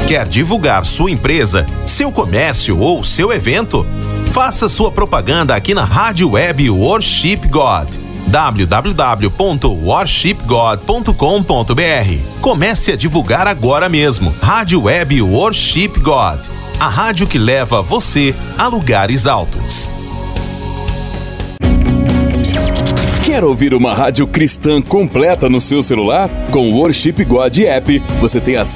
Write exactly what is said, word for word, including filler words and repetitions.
Quer divulgar sua empresa, seu comércio ou seu evento? Faça sua propaganda aqui na Rádio Web Worship God. w w w ponto worship god ponto com ponto b r. Comece a divulgar agora mesmo. Rádio Web Worship God. A rádio que leva você a lugares altos. Quer ouvir uma rádio cristã completa no seu celular? Com o Worship God App, você tem acesso